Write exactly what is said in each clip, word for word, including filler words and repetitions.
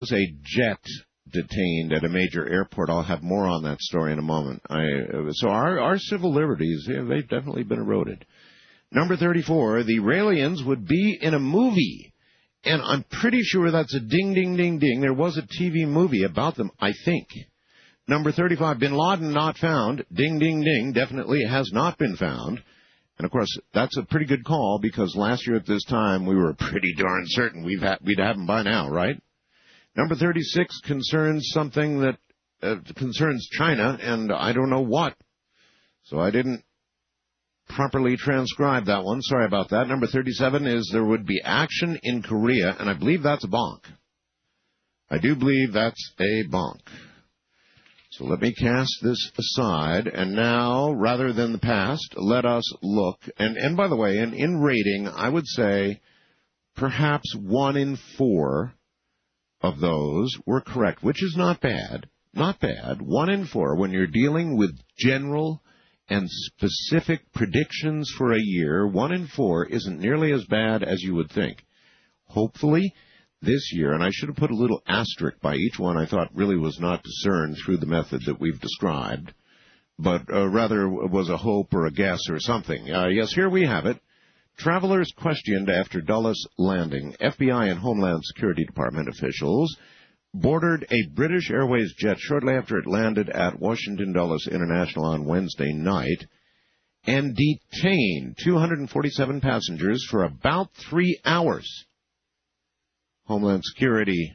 was a jet detained at a major airport. I'll have more on that story in a moment. I, so our, our civil liberties, yeah, they've definitely been eroded. Number thirty-four, the Raelians would be in a movie. And I'm pretty sure that's a ding, ding, ding, ding. There was a T V movie about them, I think. Number thirty-five, Bin Laden not found. Ding, ding, ding. Definitely has not been found. And, of course, that's a pretty good call because last year at this time we were pretty darn certain we've ha- we'd have him by now, right? Number thirty-six concerns something that uh, concerns China, and I don't know what. So I didn't properly transcribe that one. Sorry about that. Number thirty-seven is there would be action in Korea, and I believe that's a bonk. I do believe that's a bonk. So let me cast this aside, and now, rather than the past, let us look. And, and by the way, in, in rating, I would say perhaps one in four of those were correct, which is not bad. Not bad. One in four. When you're dealing with general and specific predictions for a year, one in four isn't nearly as bad as you would think. Hopefully, this year, and I should have put a little asterisk by each one I thought really was not discerned through the method that we've described, but uh, rather was a hope or a guess or something. Uh, yes, here we have it. Travelers questioned after Dulles landing. F B I and Homeland Security Department officials boarded a British Airways jet shortly after it landed at Washington Dulles International on Wednesday night and detained two hundred forty-seven passengers for about three hours. Homeland Security,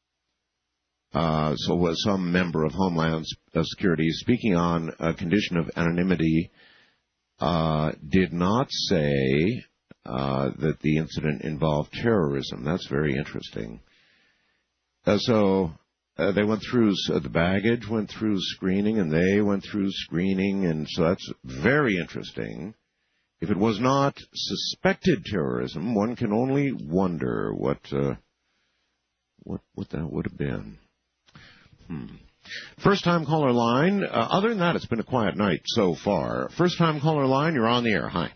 uh, so was some member of Homeland Security speaking on a condition of anonymity, uh, did not say uh, that the incident involved terrorism. That's very interesting. Uh, so uh, they went through, uh, the baggage went through screening, and they went through screening, and so that's very interesting. If it was not suspected terrorism, one can only wonder what uh, what what that would have been. Hmm. First-time caller line. Uh, other than that, it's been a quiet night so far. First-time caller line, you're on the air. Hi.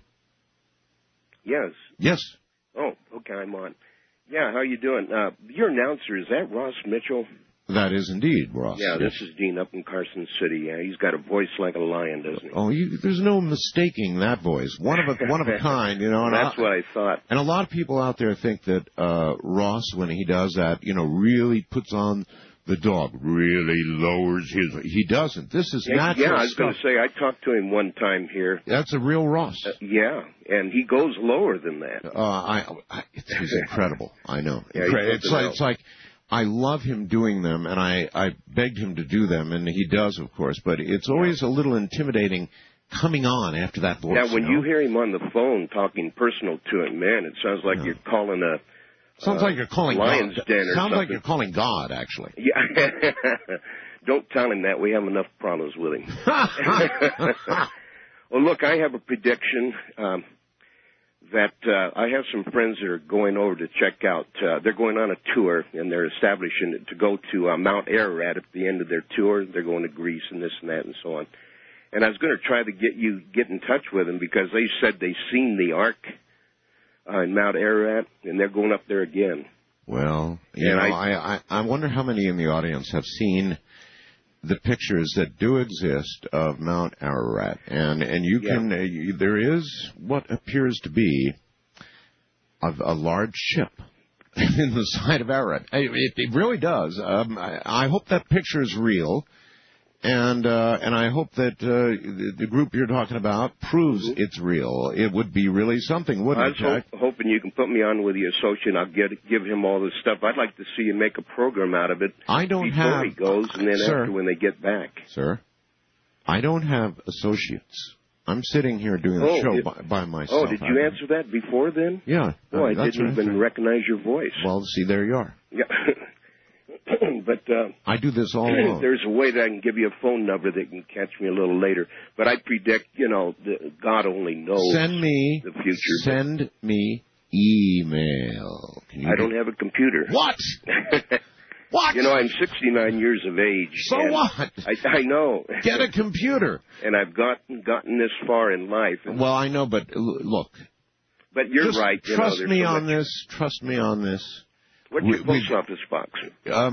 Yes. Yes. Oh, okay, I'm on. Yeah, how you doing? Uh, your announcer, is that Ross Mitchell? That is indeed, Ross. Yeah, yes. This is Dean up in Carson City. Yeah, he's got a voice like a lion, doesn't he? Oh, you, there's no mistaking that voice. One of a one of a kind, you know. And That's I, what I thought. And a lot of people out there think that uh, Ross, when he does that, you know, really puts on the dog, really lowers his. He doesn't. This is yeah, natural. Yeah, I was going to say, I talked to him one time here. That's a real Ross. Uh, yeah, and he goes lower than that. Uh, I, I, it's, he's incredible. I know. Yeah, Incre- it's like it's like. I love him doing them, and I, I begged him to do them, and he does, of course, but it's always a little intimidating coming on after that voice. Yeah, when you, know? you hear him on the phone talking personal to him, man, it sounds like yeah. you're calling a Sounds uh, like you're calling Lion's God. Den or Sounds something. like you're calling God, actually. Yeah. Don't tell him that. We have enough problems with him. Well, look, I have a prediction. Um, that uh, I have some friends that are going over to check out. Uh, they're going on a tour, and they're establishing it to go to uh, Mount Ararat at the end of their tour. They're going to Greece and this and that and so on. And I was going to try to get you get in touch with them because they said they've seen the Ark uh, in Mount Ararat, and they're going up there again. Well, you and know, I, I, I wonder how many in the audience have seen the pictures that do exist of Mount Ararat, and and you yeah. can uh, you, there is what appears to be a, a large ship in the side of Ararat. It, it really does. Um, I, I hope that picture is real, and uh, and I hope that uh, the, the group you're talking about proves mm-hmm. it's real. It would be really something, wouldn't I it, was Jack? Hope, hoping you can put me on with the associate. I'll get give him all this stuff. I'd like to see you make a program out of it. I don't before have he goes, and then sir, after when they get back. Sir, I don't have associates. I'm sitting here doing the oh, show it, by, by myself. Oh, did you answer that before then? Yeah. Oh, I, I didn't right. even recognize your voice. Well, see, there you are. Yeah. But uh, I do this all alone. There's a way that I can give you a phone number that can catch me a little later. But I predict, you know, the, God only knows send me, the future. Send me email. Can you I don't have a computer. What? What? You know, I'm sixty-nine years of age. So what? I, I know. Get a computer. And I've gotten gotten this far in life. Well, I know, but look. But you're Just right. You trust know, me so on much. this. Trust me on this. What's we, your post office box? Um,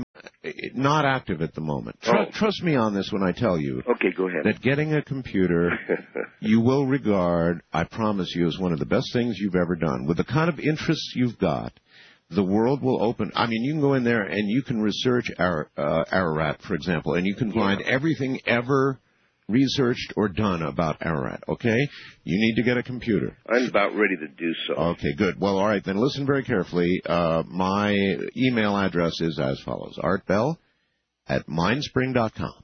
not active at the moment. Tr- oh. Trust me on this when I tell you. Okay, go ahead. That getting a computer, you will regard, I promise you, as one of the best things you've ever done. With the kind of interests you've got, the world will open. I mean, you can go in there and you can research Ar- uh, Ararat, for example, and you can find yeah. everything ever researched or done about Ararat, okay? You need to get a computer. I'm about ready to do so. Okay, good. Well, all right, then listen very carefully. Uh, my email address is as follows, artbell at mindspring dot com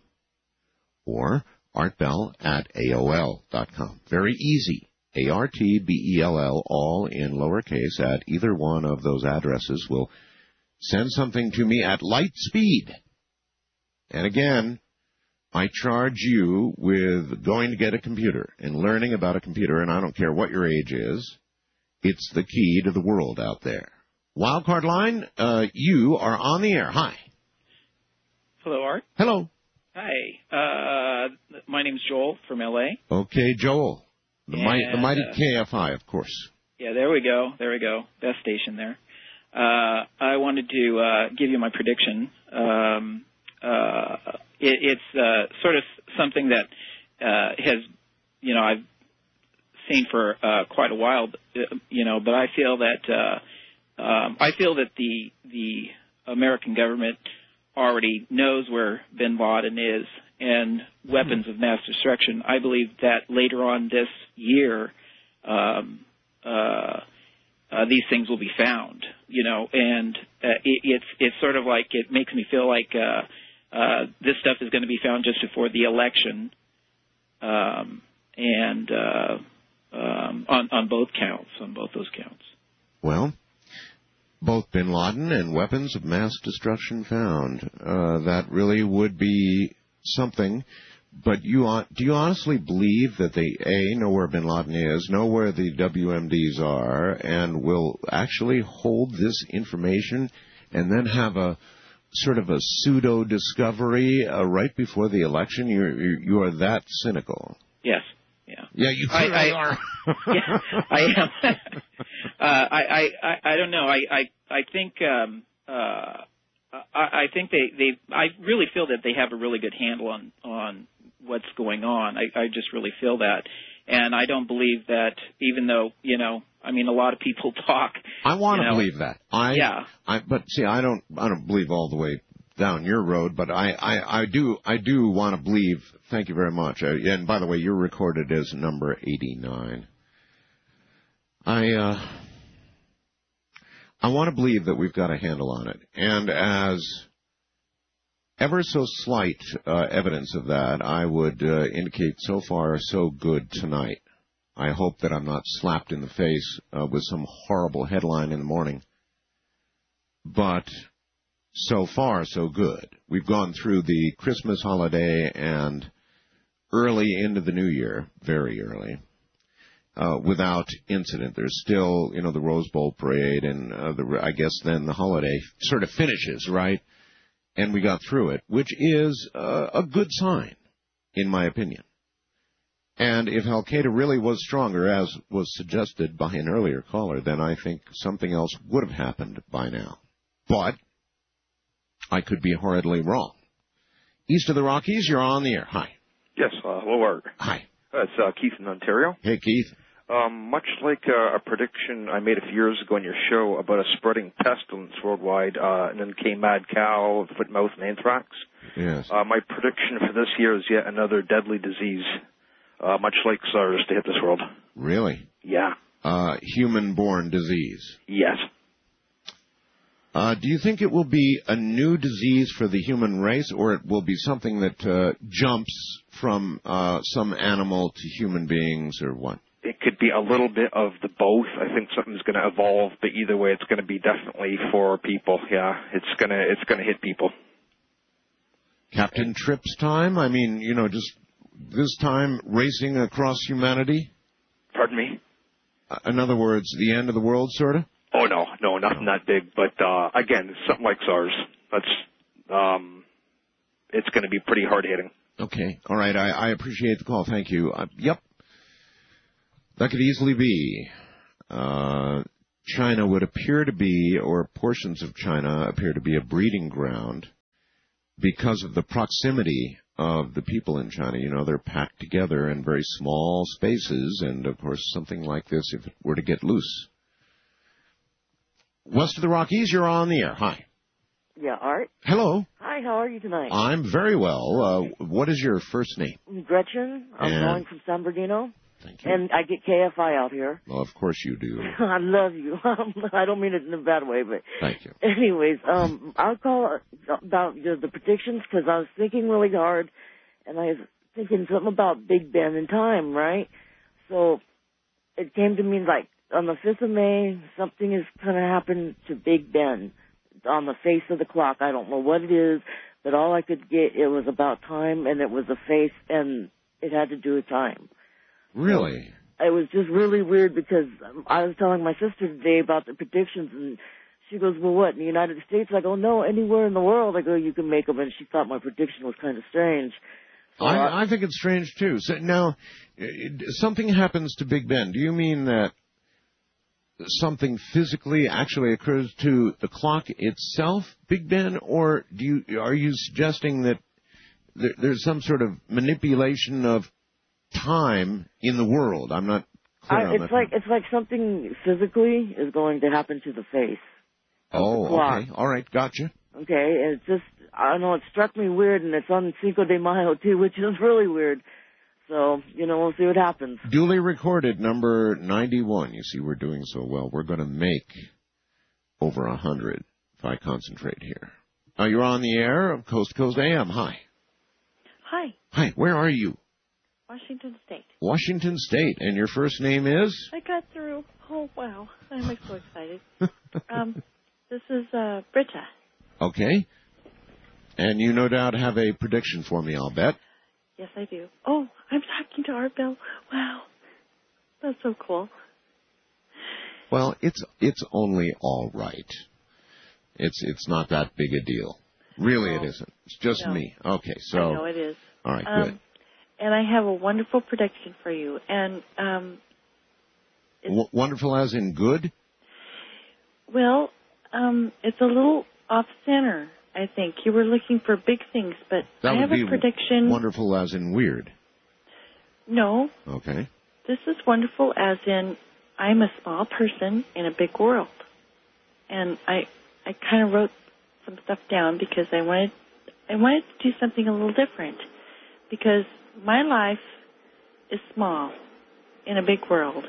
or artbell at A O L dot com. Very easy. A R T B E L L, all in lowercase, at either one of those addresses will send something to me at light speed. And again, I charge you with going to get a computer and learning about a computer, and I don't care what your age is. It's the key to the world out there. Wildcard line, uh, you are on the air. Hi. Hello, Art. Hello. Hi. Uh, my name's Joel from L A. Okay, Joel. The, and, mighty, the mighty uh, K F I, of course. Yeah, there we go. There we go. Best station there. Uh, I wanted to uh, give you my prediction. Um, uh, it, it's uh, sort of something that uh, has, you know, I've seen for uh, quite a while, you know, but I feel that uh, um, I feel that the the American government already knows where Bin Laden is and weapons of mass destruction. I believe that later on this year, um, uh, uh, these things will be found, you know, and uh, it, it's it's sort of like it makes me feel like uh, uh, this stuff is going to be found just before the election, um, and uh, um, on on both counts, on both those counts. Well, both Bin Laden and weapons of mass destruction found. Uh, that really would be something. But you do you honestly believe that they, A, know where Bin Laden is, know where the W M Ds are, and will actually hold this information and then have a sort of a pseudo-discovery uh, right before the election? You're, you are that cynical. Yes. Yeah. Yeah, you clearly I, I, are. yeah, I am. uh, I, I, I, I don't know. I, I, I think, um, uh, I, I think they, they, I really feel that they have a really good handle on, on what's going on. I, I just really feel that. And I don't believe that, even though, you know, I mean, a lot of people talk. I want to you know, believe that. I, yeah. I, but see, I don't, I don't believe all the way down your road, but I, I, I do, I do want to believe. Thank you very much. Uh, and by the way, you're recorded as number eighty-nine. I, uh, I want to believe that we've got a handle on it, and as ever so slight uh, evidence of that, I would uh, indicate so far so good tonight. I hope that I'm not slapped in the face uh, with some horrible headline in the morning. But so far, so good. We've gone through the Christmas holiday and early into the new year, very early, uh, without incident. There's still, you know, the Rose Bowl parade, and uh, the, I guess then the holiday sort of finishes, right? And we got through it, which is uh, a good sign, in my opinion. And if Al-Qaeda really was stronger, as was suggested by an earlier caller, then I think something else would have happened by now. But I could be horridly wrong. East of the Rockies, you're on the air. Hi. Yes, uh, hello, Art. Hi. Uh, it's uh, Keith in Ontario. Hey, Keith. Um, much like uh, a prediction I made a few years ago on your show about a spreading pestilence worldwide, uh, and then came mad cow, foot, mouth, and anthrax. Yes. Uh, my prediction for this year is yet another deadly disease, uh, much like SARS, to hit this world. Really? Yeah. Uh, human-born disease. Yes. Uh, do you think it will be a new disease for the human race, or it will be something that uh, jumps from uh, some animal to human beings, or what? It could be a little bit of the both. I think something's going to evolve, but either way, it's going to be definitely for people. Yeah, it's going to it's going to hit people. Captain Trips time? I mean, you know, just this time racing across humanity? Pardon me? Uh, in other words, the end of the world, sort of? Oh, no, no, nothing that big. But, uh, again, something like SARS. That's, um, it's going to be pretty hard-hitting. Okay. All right. I, I appreciate the call. Thank you. Uh, yep. That could easily be. Uh, China would appear to be, or portions of China appear to be a breeding ground because of the proximity of the people in China. You know, they're packed together in very small spaces, and, of course, something like this, if it were to get loose. West of the Rockies, you're on the air. Hi. Yeah, Art. Hello. Hi, how are you tonight? I'm very well. Uh, what is your first name? Gretchen. I'm and... calling from San Bernardino. Thank you. And I get K F I out here. Well, of course you do. I love you. I don't mean it in a bad way, but... Thank you. Anyways, um, I'll call about you know, the predictions because I was thinking really hard, and I was thinking something about Big Ben in time, right? So it came to me like on the fifth of May, something is going to happen to Big Ben on the face of the clock. I don't know what it is, but all I could get, it was about time, and it was a face, and it had to do with time. Really? So it was just really weird because I was telling my sister today about the predictions, and she goes, well, what, in the United States? I go, no, anywhere in the world. I go, you can make them, and she thought my prediction was kind of strange. So I, I, I think it's strange, too. So now, it, something happens to Big Ben. Do you mean that something physically actually occurs to the clock itself, Big Ben, or do you are you suggesting that there, there's some sort of manipulation of time in the world? I'm not clear I, on it's that. like it's like something physically is going to happen to the face. Oh, the clock. okay. All right, gotcha. Okay, and it's just, I don't know, it struck me weird, and it's on Cinco de Mayo, too, which is really weird. So, you know, we'll see what happens. Duly recorded, number ninety-one. You see, we're doing so well. We're going to make over one hundred if I concentrate here. Uh, you're on the air of Coast to Coast A M. Hi. Hi. Hi, where are you? Washington State. Washington State. And your first name is? I got through. Oh, wow. I'm so excited. um, this is uh, Britta. Okay. And you no doubt have a prediction for me, I'll bet. Yes, I do. Oh, I'm talking to Art Bell. Wow. That's so cool. Well, it's it's only all right. It's it's not that big a deal. Really, no. It isn't. It's just no. me. Okay, so... I know it is. All right, um, good. And I have a wonderful prediction for you. And um, W- wonderful as in good? Well, um, it's a little off-center, I think. You were looking for big things, but that I have would be a prediction. Wonderful as in weird. No. Okay. This is wonderful as in I'm a small person in a big world. And I I kind of wrote some stuff down because I wanted I wanted to do something a little different. Because my life is small in a big world.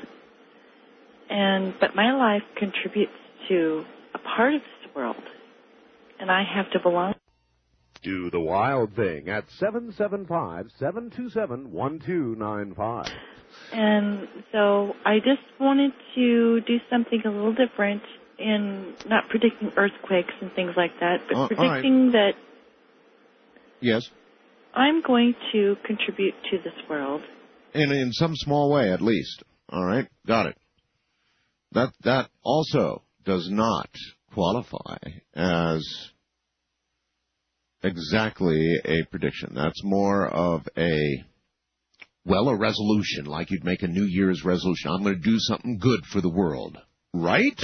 And but my life contributes to a part of this world. And I have to belong. Do the wild thing at seven seven five, seven two seven, one two nine five. And so I just wanted to do something a little different in not predicting earthquakes and things like that, but uh, predicting right. that yes, I'm going to contribute to this world. In in some small way, at least. All right, got it. That that also does not qualify as exactly a prediction. That's more of a, well, a resolution, like you'd make a New Year's resolution. I'm going to do something good for the world. Right?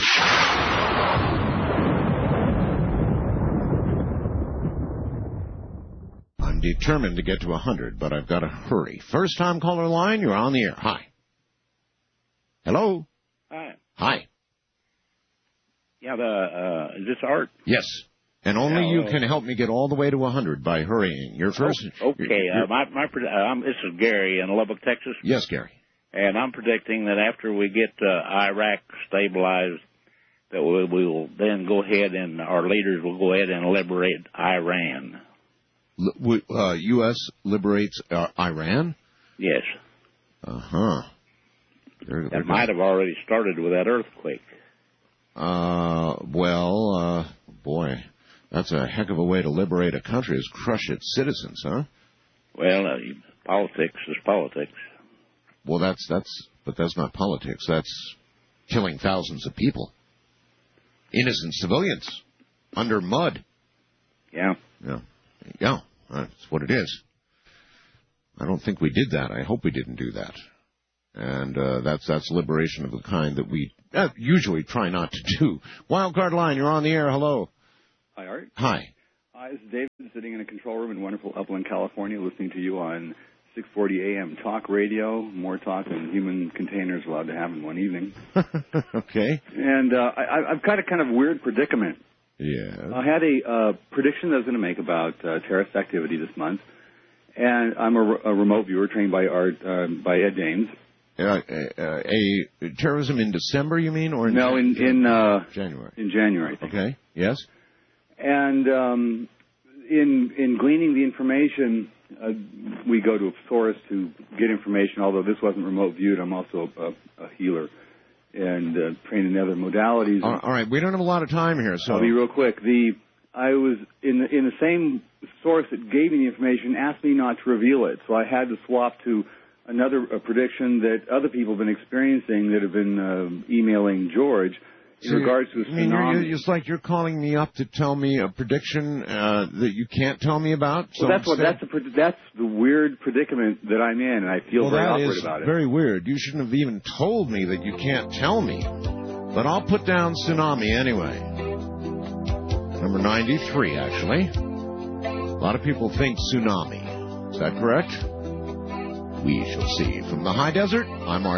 I'm determined to get to one hundred, but I've got to hurry. First time caller line, you're on the air. Hi. Hello? Hi. Hi. Yeah, the, uh, is this Art? Yes. And only Yeah, you well, can help me get all the way to one hundred by hurrying. Your first... Oh, okay, you're, you're, uh, my, my, uh, I'm, this is Gary in Lubbock, Texas. Yes, Gary. And I'm predicting that after we get uh, Iraq stabilized, that we, we will then go ahead and our leaders will go ahead and liberate Iran. L- uh, U S liberates uh, Iran? Yes. Uh-huh. They're, they're That might have already started with that earthquake. Uh, well, uh, boy, that's a heck of a way to liberate a country, is crush its citizens, huh? Well, uh, politics is politics. Well, that's, that's, but that's not politics. That's killing thousands of people. Innocent civilians. Under mud. Yeah. Yeah. Yeah. That's what it is. I don't think we did that. I hope we didn't do that. And uh, that's that's liberation of the kind that we uh, usually try not to do. Wildcard line, you're on the air. Hello. Hi, Art. Hi. I Hi, this is David, sitting in a control room in wonderful Upland, California, listening to you on six forty A M Talk Radio, more talk than human containers allowed to have in one evening. Okay. And uh, I, I've got a kind of weird predicament. Yeah. I had a uh, prediction that I was going to make about uh, terrorist activity this month, and I'm a, a remote viewer trained by Art uh, by Ed Dames. Uh, uh, a terrorism in December, you mean, or in no, in in uh, January? In January. I think. Okay. Yes. And um, in in gleaning the information, uh, we go to a source to get information. Although this wasn't remote viewed, I'm also a, a healer and uh, trained in other modalities. All, all right, we don't have a lot of time here, so I'll be real quick. The I was in the, in the same source that gave me the information asked me not to reveal it, so I had to swap to another a prediction that other people have been experiencing that have been uh, emailing George in so regards to a I mean, tsunami. you're, it's like you're calling me up to tell me a prediction uh, that you can't tell me about. So well, that's what instead, that's the that's the weird predicament that I'm in, and I feel well, very that awkward is about it. very weird. You shouldn't have even told me that you can't tell me. But I'll put down tsunami anyway. Number ninety-three, actually. A lot of people think tsunami. Is that correct? We shall see. From the high desert, I'm Art.